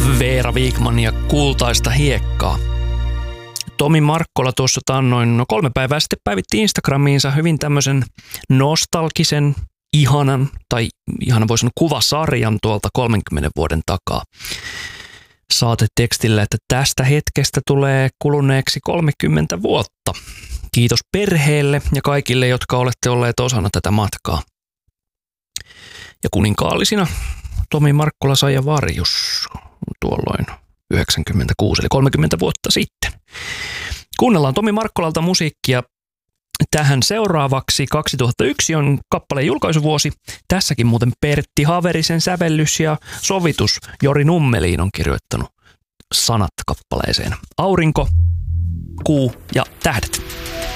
Veera Wikman ja Kultaista hiekkaa. Tomi Markkola tuossa taannoin 3 päivää sitten päivitti Instagramiinsa hyvin tämmöisen nostalgisen, ihanan voisi sanoa kuvasarjan tuolta 30 vuoden takaa. Saatetekstillä, että tästä hetkestä tulee kuluneeksi 30 vuotta. Kiitos perheelle ja kaikille, jotka olette olleet osana tätä matkaa. Ja kuninkaallisina Tomi Markkola sai ja Varjus tuolloin 96, eli 30 vuotta sitten. Kuunnellaan Tomi Markkolalta musiikkia tähän seuraavaksi. 2001 on kappaleen julkaisuvuosi. Tässäkin muuten Pertti Haverisen sävellys ja sovitus. Jori Nummeliin on kirjoittanut sanat kappaleeseen. Aurinko, kuu ja tähdet.